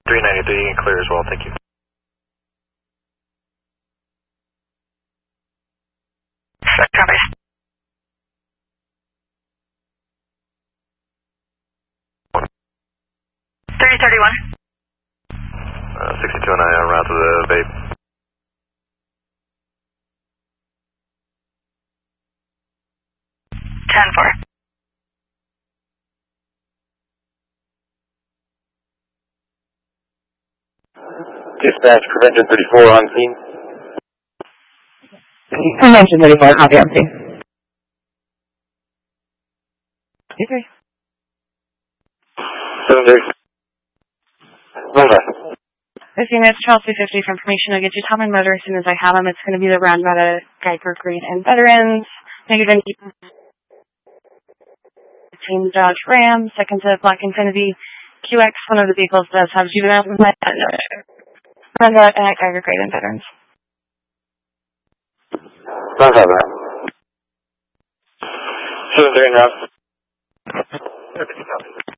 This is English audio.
393 clear as well, thank you. Copy. 3031. 62 and I en route to the vape. 10-4. Dispatch, Prevention 34 on scene. Prevention 34, copy on scene. Okay. 7-3. Nova. 15 minutes, Charles 250 for information. I'll get you Tom and Motor as soon as I have them. It's going to be the roundabout at Geiger Green and Veterans. Negative Team Dodge Ram, second to Black Infinity QX. One of the vehicles does have juvenile roundabout at Geiger Green and Veterans. 7-5. 7-3 en route.